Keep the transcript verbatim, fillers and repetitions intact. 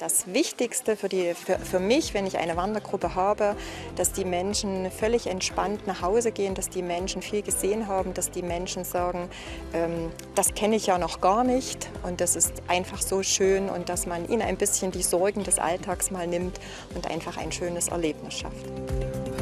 Das Wichtigste für, die, für, für mich, wenn ich eine Wandergruppe habe, dass die Menschen völlig entspannt nach Hause gehen, dass die Menschen viel gesehen haben, dass die Menschen sagen, ähm, das kenne ich ja noch gar nicht und das ist einfach so schön und dass man ihnen ein bisschen die Sorgen des Alltags mal nimmt und einfach ein schönes Erlebnis schafft.